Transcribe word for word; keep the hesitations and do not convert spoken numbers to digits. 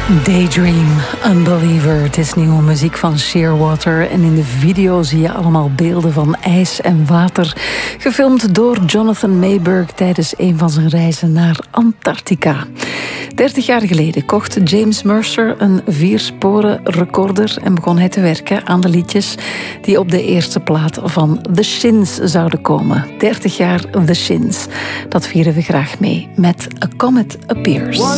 Daydream, Unbeliever. Het is nieuwe muziek van Shearwater. En in de video zie je allemaal beelden van ijs en water. Gefilmd door Jonathan Mayberg tijdens een van zijn reizen naar Antarctica. dertig jaar geleden kocht James Mercer een viersporen recorder en begon hij te werken aan de liedjes die op de eerste plaat van The Shins zouden komen. dertig jaar The Shins. Dat vieren we graag mee met A Comet Appears.